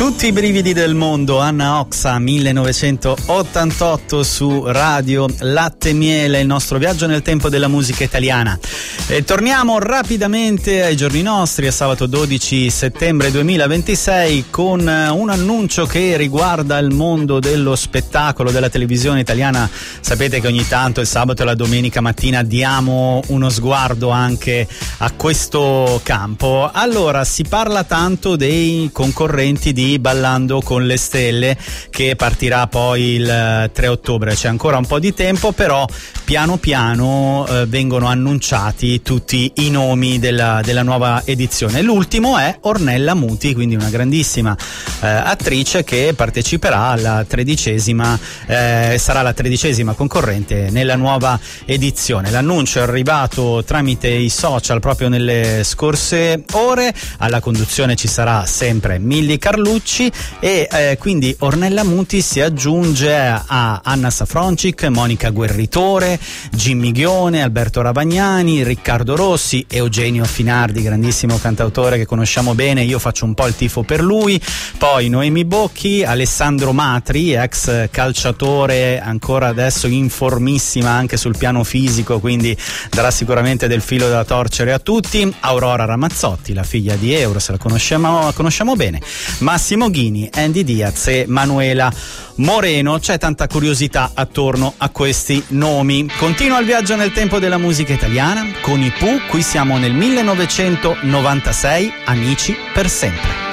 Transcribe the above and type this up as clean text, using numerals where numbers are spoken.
Tutti i brividi del mondo, Anna Oxa, 1988 su Radio Latte e Miele, il nostro viaggio nel tempo della musica italiana. E torniamo rapidamente ai giorni nostri, a sabato 12 settembre 2026, con un annuncio che riguarda il mondo dello spettacolo, della televisione italiana. Sapete che ogni tanto il sabato e la domenica mattina diamo uno sguardo anche a questo campo. Allora, si parla tanto dei concorrenti di Ballando con le Stelle, che partirà poi il 3 ottobre. C'è ancora un po' di tempo, però piano piano vengono annunciati tutti i nomi della nuova edizione. L'ultimo è Ornella Muti, quindi una grandissima attrice che parteciperà alla 13ª, sarà la 13ª concorrente nella nuova edizione. L'annuncio è arrivato tramite i social proprio nelle scorse ore. Alla conduzione ci sarà sempre Milly Carlucci e quindi Ornella Muti si aggiunge a Anna Safroncic, Monica Guerritore, Jimmy Ghione, Alberto Ravagnani, Riccardo Rossi, Eugenio Finardi, grandissimo cantautore che conosciamo bene, io faccio un po' il tifo per lui, poi Noemi Bocchi, Alessandro Matri, ex calciatore, ancora adesso in formissima anche sul piano fisico, quindi darà sicuramente del filo da torcere a tutti, Aurora Ramazzotti, la figlia di Euro, se la conosciamo bene, Massimo Ghini, Andy Diaz e Manuela Moreno. C'è tanta curiosità attorno a questi nomi. Continua il viaggio nel tempo della musica italiana con i Pooh. Qui siamo nel 1996, Amici per sempre.